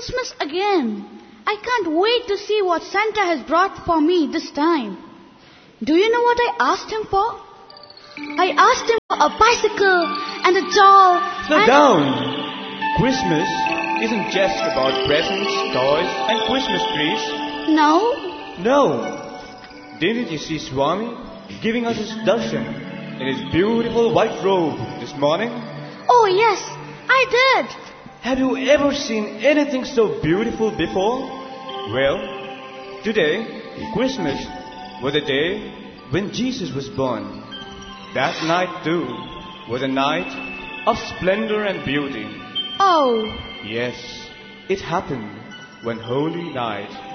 Christmas again. I can't wait to see what Santa has brought for me this time. Do you know what I asked him for? I asked him for a bicycle and a doll. Slow down! Christmas isn't just about presents, toys, and Christmas trees. No? No! Didn't you see Swami giving us his darshan in his beautiful white robe this morning? Oh yes, I did. Have you ever seen anything so beautiful before? Well, today, Christmas, was the day when Jesus was born. That night too was a night of splendor and beauty. Oh. Yes, it happened one holy night